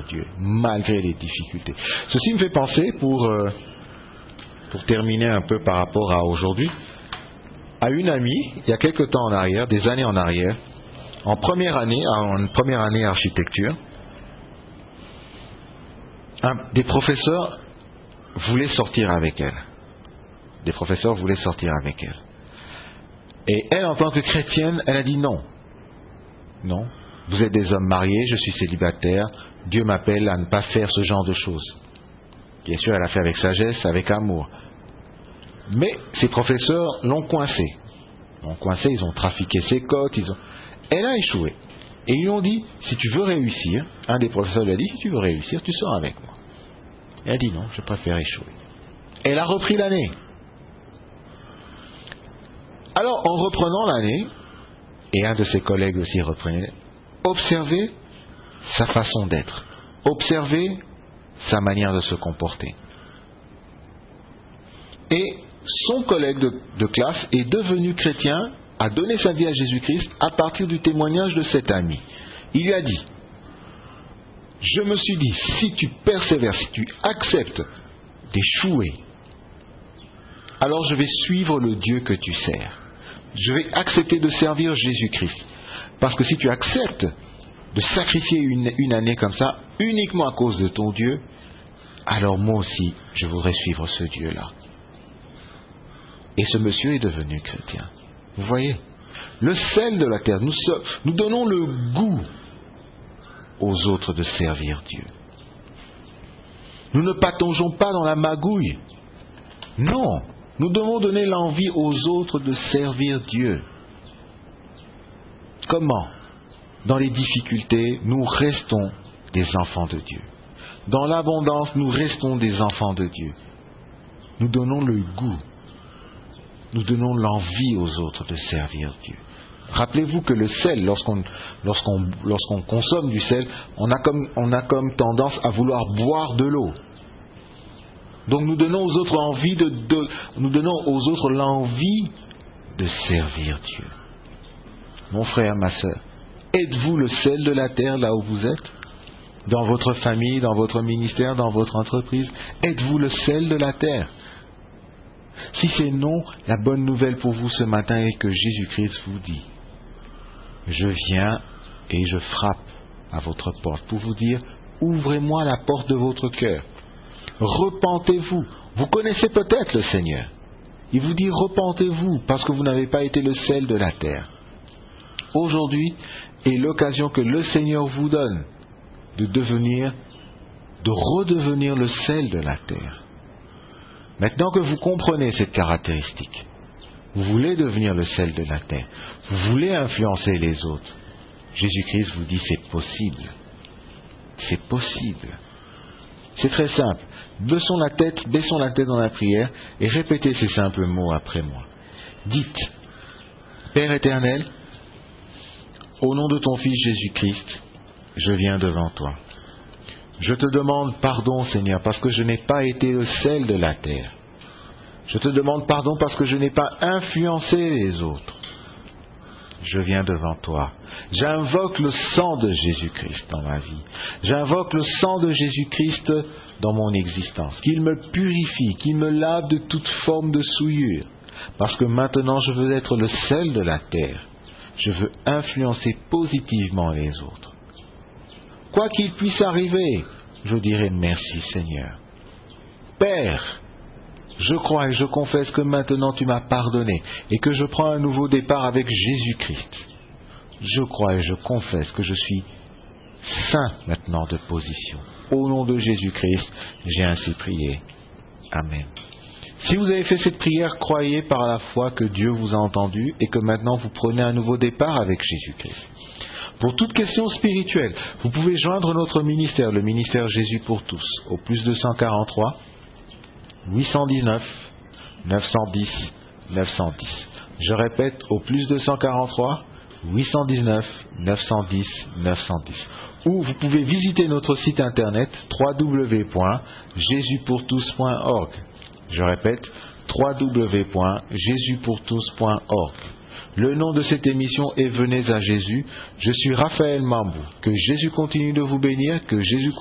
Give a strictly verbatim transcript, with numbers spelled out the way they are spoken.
servir Dieu, malgré les difficultés. Ceci me fait penser, pour, euh, pour terminer un peu par rapport à aujourd'hui, à une amie, il y a quelque temps en arrière, des années en arrière, en première année, en première année architecture, un, des professeurs voulaient sortir avec elle. Des professeurs voulaient sortir avec elle. Et elle, en tant que chrétienne, elle a dit non. Non. Vous êtes des hommes mariés, je suis célibataire, Dieu m'appelle à ne pas faire ce genre de choses. Bien sûr, elle a fait avec sagesse, avec amour. Mais ses professeurs l'ont coincé. L'ont coincé, ils ont trafiqué ses cotes, ils ont... Elle a échoué. Et ils lui ont dit, si tu veux réussir, un des professeurs lui a dit, si tu veux réussir, tu sors avec moi. Elle a dit non, je préfère échouer. Elle a repris l'année. Alors, en reprenant l'année, et un de ses collègues aussi reprenait, observez sa façon d'être. Observez sa manière de se comporter. Et son collègue de, de classe est devenu chrétien, a donné sa vie à Jésus-Christ à partir du témoignage de cet ami. Il lui a dit, je me suis dit, si tu persévères, si tu acceptes d'échouer, alors je vais suivre le Dieu que tu sers. Je vais accepter de servir Jésus-Christ. Parce que si tu acceptes de sacrifier une, une année comme ça, uniquement à cause de ton Dieu, alors moi aussi, je voudrais suivre ce Dieu-là. Et ce monsieur est devenu chrétien. Vous voyez, le sel de la terre, nous, nous donnons le goût aux autres de servir Dieu. Nous ne pataugeons pas dans la magouille. Non, nous devons donner l'envie aux autres de servir Dieu. Comment? Dans les difficultés, nous restons des enfants de Dieu. Dans l'abondance, nous restons des enfants de Dieu. Nous donnons le goût. Nous donnons l'envie aux autres de servir Dieu. Rappelez-vous que le sel, lorsqu'on, lorsqu'on, lorsqu'on consomme du sel, on a, comme, on a comme tendance à vouloir boire de l'eau. Donc nous donnons aux autres envie de, de, nous donnons aux autres l'envie de servir Dieu. Mon frère, ma sœur, êtes-vous le sel de la terre là où vous êtes? Dans votre famille, dans votre ministère, dans votre entreprise, êtes-vous le sel de la terre? Si c'est non, la bonne nouvelle pour vous ce matin est que Jésus-Christ vous dit, je viens et je frappe à votre porte pour vous dire, ouvrez-moi la porte de votre cœur. Repentez-vous. Vous connaissez peut-être le Seigneur. Il vous dit, repentez-vous parce que vous n'avez pas été le sel de la terre. Aujourd'hui est l'occasion que le Seigneur vous donne de devenir, de redevenir le sel de la terre. Maintenant que vous comprenez cette caractéristique, vous voulez devenir le sel de la terre, vous voulez influencer les autres, Jésus-Christ vous dit c'est possible. C'est possible. C'est très simple. Baissons la tête, baissons la tête dans la prière et répétez ces simples mots après moi. Dites, Père éternel, au nom de ton Fils Jésus-Christ, je viens devant toi. Je te demande pardon, Seigneur, parce que je n'ai pas été le sel de la terre. Je te demande pardon parce que je n'ai pas influencé les autres. Je viens devant toi. J'invoque le sang de Jésus-Christ dans ma vie. J'invoque le sang de Jésus-Christ dans mon existence. Qu'il me purifie, qu'il me lave de toute forme de souillure. Parce que maintenant je veux être le sel de la terre. Je veux influencer positivement les autres. Quoi qu'il puisse arriver, je dirai merci Seigneur. Père, je crois et je confesse que maintenant tu m'as pardonné et que je prends un nouveau départ avec Jésus-Christ. Je crois et je confesse que je suis saint maintenant de position. Au nom de Jésus-Christ, j'ai ainsi prié. Amen. Si vous avez fait cette prière, croyez par la foi que Dieu vous a entendu et que maintenant vous prenez un nouveau départ avec Jésus-Christ. Pour toute question spirituelle, vous pouvez joindre notre ministère, le ministère Jésus pour tous, au plus deux cent quarante-trois, huit cent dix-neuf, neuf cent dix, neuf cent dix. Je répète, au plus deux cent quarante-trois, huit cent dix-neuf, neuf cent dix, neuf cent dix. Ou vous pouvez visiter notre site internet w w w point jésus pour tous point org. Je répète, w w w point jésus pour tous point org. Le nom de cette émission est Venez à Jésus. Je suis Raphaël Mambou. Que Jésus continue de vous bénir, que Jésus